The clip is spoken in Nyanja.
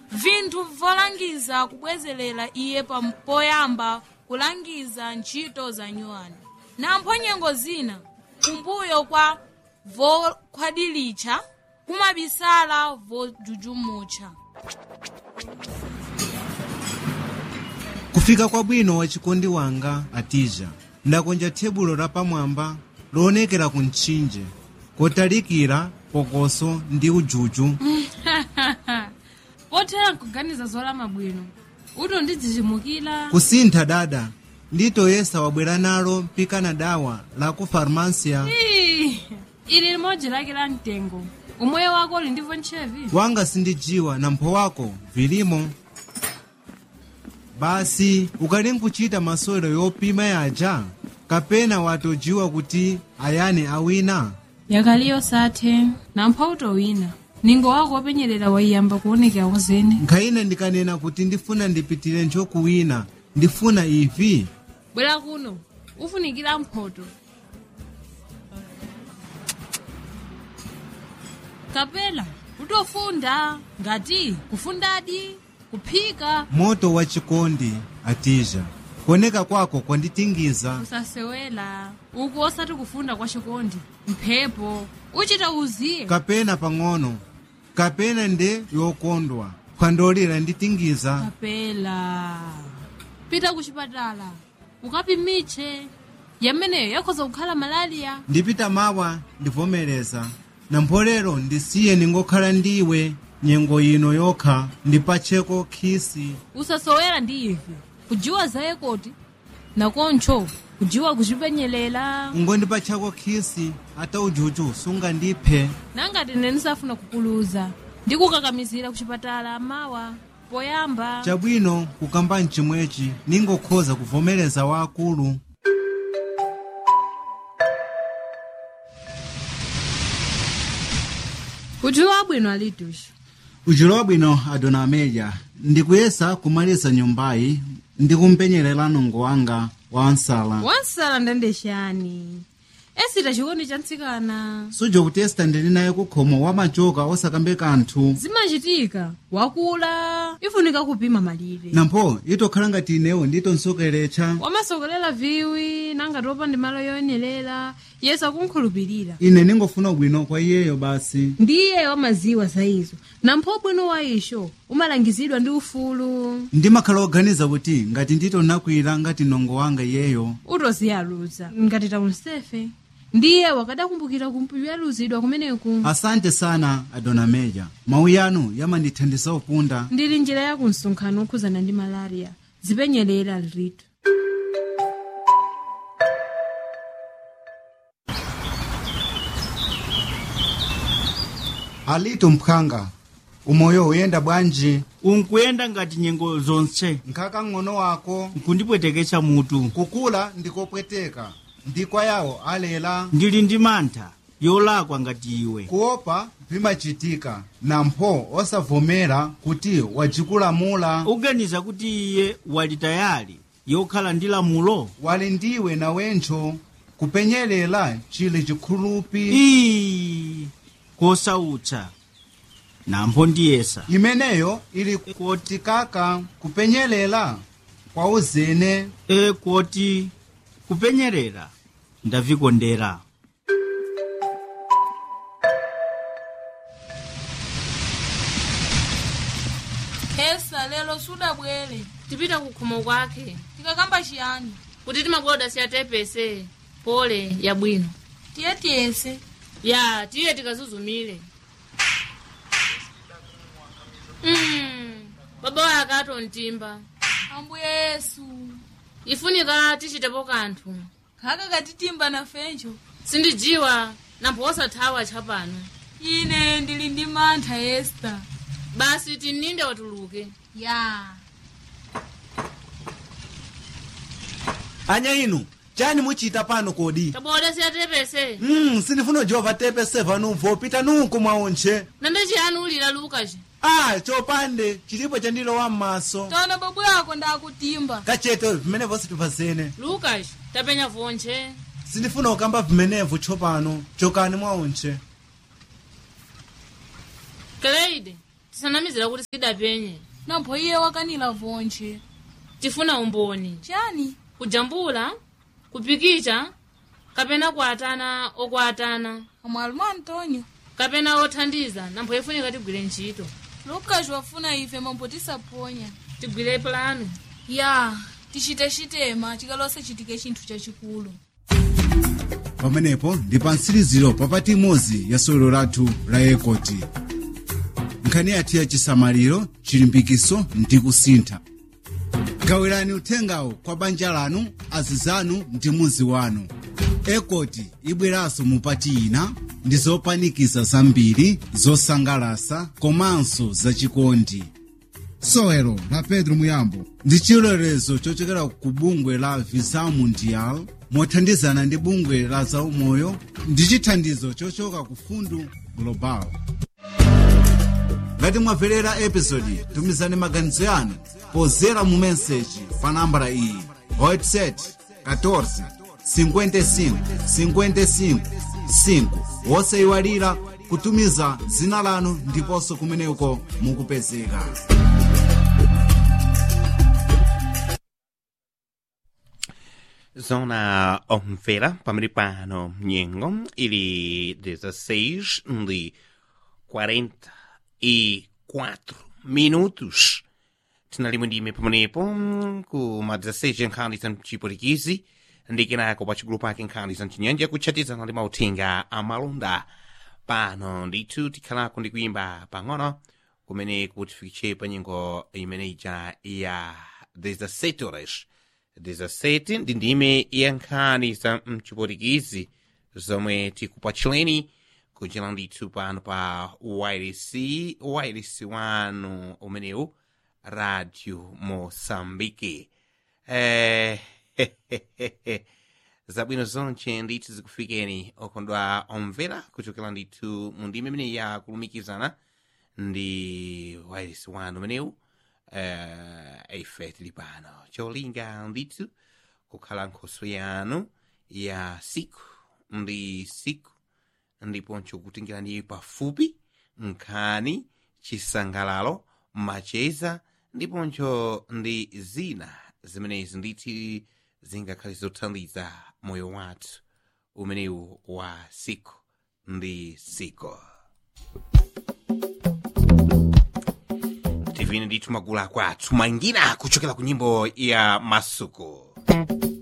vinthu volangiza kubwezerera iye poyamba kulangiza ntchito za nyuwani nampho nyengo zina kumbuyo kwa vokhwadilitcha kumabisala vojujumucha. Kufika kwabwino wa chikondi wanga Atija, ndakonja tebulo la pamwamba loonekera ku mtchinje kotalikira pokoso ndi ujuju. Pothera nkuganiza zolama bwino uto ndidzichimukira kusintha dada nditoyesa wabwera nalo mpikana dawa la ku farmasia. ili limodzi lake la mtengo umoyo wako uli ndivyo ntchevi wanga sindijiwa na mpho wako vilimo. Basi ukali nkuchita masewero yopima yaja kapena watojiwa kuti ayani awina. yakaliyo sathe nampho utowina ningo wako wopenyerera waiyamba kuonekera kuzene. Nkhayina ndikanena kuti ndifuna ndipitire nchokuwina ndifuna ivi. Bwera kuno ufunikira mphoto kapela utofunda ngati kufundadi kuphika. Moto wa chikondi Atija, kuoneka kwako kwanditingiza. Usasewela uku osati kufunda kwa chikondi mphepo uchita uziye kapena pang'ono kapena nde yokondwa kwandolera nditingiza. kapela pita kuchipatala ukapimitche yameneyo yakhoza kukhala malaria. Ndipita mawa ndivomereza na mpolero ndisiye ningokhala ndiwe nyengo ino yokha ndipacheko khisi. Usasowera ndi ivi kujiwa zaye koti nakoncho kujiwa kuchipenyelela ngondipachako khisi ata ujuju sunga ndiphe. nangati nenisafuna kukuluza ndikukakamizira kuchipatala mawa poyamba. Chabwino kukamba mchimwechi ningokhoza kuvomereza wakulu. kujiwa bwino alitushi Ujulo bwino Adona Ameja, ndikuyesa kumaliza nyumbayi ndikumpenyerera nongo wanga wansala ndendeshani esita chikondi cha mtsikana sujo kutesta ndili naye kukhomo wamachoka osakambe kanthu zimachitika wakula ifunika kupima malire nampho itokhala ngati inewo nditonsokeretcha wamasokolera viwi nangati opanda malo yoyenerera yesa kunkhulupirira. ine ningofuna ubwino kwa iyeyo basi. ndiye wamaziwa zaizo nampho bwino wa isho umalangizidwa ndi ufulu. ndimakhala oganiza kuti ngati nditonakwira ngati nongo wanga iyeyo utoziyaluza ngati taunsefe ndiye wakadakumbukira kumpiyaluzidwa kumeneku. Asante sana Adona Ameja, mawu yanu yamandithandiza upunda. ndili njira ya kumsonkhano okhuzana ndi malaria zipenyerera liritu. Alitu mphanga umoyo uyenda bwanji? unkuyenda ngati nyengo zonse. Nkhaka ng'ono wako nkundipweteketsa mutu. kukula ndikopweteka ndikwa yawo alela. ndili ndi mantha yolakwa ngati iwe. kuopa vimachitika nampho osavomera kuti wajikulamula. uganiza kuti iye wali tayali yokhala ndi lamulo. wali ndiwe nawencho kupenyelela chili chikhulupi. kosautsa nampho ndiyesa imeneyo ili koti kaka kupenyelela kwa uzene. koti kupenyerera ndavikondera. Hesa lelo sudabwere tipita kukhomo kwake tikakamba chiyani kuti timakoda siyatepese pole ya bwino tiyese ya tiye tikazuzumile. baba waye akato mtimba ambuye Yesu ifunika tichitepo kanthu khaka katitimba nafencho sindijiwa nampho osathawa tchapano. ine ndili ndi mantha Esther. basi tininde watuluke ya anya inu chani muchita pano kodi? tabode siyatepese sindifuna jova tepese vanumvo pita nuku mwaonche. nande chiyani ulira lukaci. chopande chilipo chandilowa m'maso. tona babu yako ndakutimba kachete vimene vonse tipazene. lukaci tapenya vonche sindifuna ukamba vimenevo tsopano chokani mwaonche. Kleide tisanamizira kuti sidapenye. nampho iye wakanila vonje. Tifuna umboni. chani Kujambula, kupikicha, kapena kuatana okuatana, amwalumu Antonio kapena othandiza nampho ifunika tigwire ntchito. Lucas wafuna ife mambo tisaponya. Tigwire plano. ya tichite chitema chikalose chitike chinthu chachikulu. pamenepo ndi pa mtsiriziro papati imodzi ya sewero lathu la ekoti. nkhani yathu ya chisamaliro, chilimbikiso ndi kusintha. gawirani uthengawo kwa banja lanu, azizanu ndi muzi wanu. ekoti ibweranso mupati ina ndi zopanikiza zambiri, zosangalasa komanso zachikondi. sewero la Pedro Muyambo ndi chilolezo chochokera ku bungwe la Visa Mundial mothandizana ndi bungwe la zaumoyo ndi chithandizo chochoka ku Fundu Global. ngati mwamverera episodi, tumizani maganizo yanu pozera mu meseji pa nambala iyi WhatsApp 14 55 55 5. wosayiwalira kutumiza dzina lanu ndiponso kumeneko mukupezeka. Zona omvera pamene pano nyengo ili 16:44 minutos. Tinali ndime pamenepo ku ma 16 nkhani za mchiporikisi ndi kenako pa chigulu ake nkhani za mchinyanja kutchatizana ndi mauthenga amalonda. pano ndithu tikhalako ndi kuyimba pang'ono kumene kutifikitse pa nyengo imene ija ya 17 horas. 17 ndi ndime ya nkhani za mchiporikisi zomwe tikupatchuleni kuchera ndithu pano pa wireless wanu umenewu Radio Mosambike. Zabwino zonche ndithu zikufikeni okondwa omvera kuchokera ndithu mu ndime imene ya kulumikizana ndi wireless wanu umenewu. Ife tili pano cholinga ndithu kukhala nkhoso yanu ya siku ndi siku ndiponso kutingirani pafupi nkhani, chisangalalo, macheza ndiponso ndi zina zimenezi ndithu zingakhale zothandiza moyo wathu umenewu wa siku ndi siku. Tivini ndithu magulu akwathu mangina kuchokera ku nyimbo ya masuku.